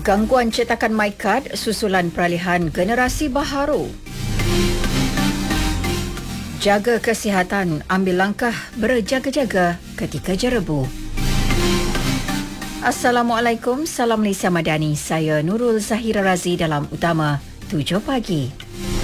Gangguan cetakan MyCard susulan peralihan generasi baharu. Jaga kesihatan, ambil langkah berjaga-jaga ketika jerebu. Assalamualaikum, salam Malaysia Madani. Saya Nurul Zahira Razi dalam Utama 7 Pagi.